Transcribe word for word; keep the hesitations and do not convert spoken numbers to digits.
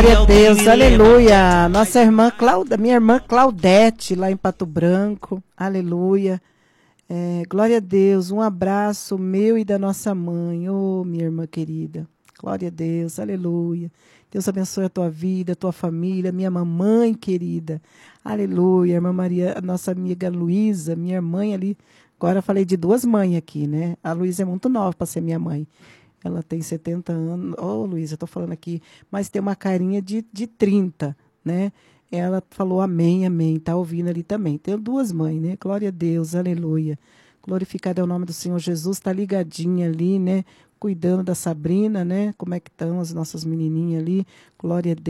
Glória a Deus, aleluia. Nossa irmã Claudete, minha irmã Claudete, lá em Pato Branco, aleluia. É, glória a Deus, um abraço meu e da nossa mãe, ô oh, minha irmã querida. Glória a Deus, aleluia. Deus abençoe a tua vida, a tua família, minha mamãe querida. Aleluia, irmã Maria, a nossa amiga Luísa, minha mãe ali. Agora eu falei de duas mães aqui, né? A Luísa é muito nova para ser minha mãe. Ela tem setenta anos. Ô, oh, Luísa, eu tô falando aqui, mas tem uma carinha de, de trinta, né? Ela falou amém, amém. Tá ouvindo ali também. Tenho duas mães, né? Glória a Deus, aleluia. Glorificado é o nome do Senhor Jesus. Tá ligadinha ali, né? Cuidando da Sabrina, né? Como é que estão as nossas menininhas ali? Glória a Deus.